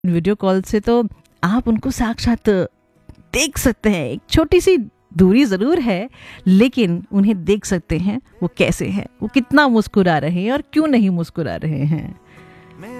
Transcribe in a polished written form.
Video call से तो आप उनको साक्षात देख सकते हैं, एक छोटी सी दूरी ज़रूर है लेकिन उन्हें देख सकते हैं वो कैसे हैं, वो कितना मुस्कुरा रहे हैं और क्यों नहीं मुस्कुरा रहे हैं।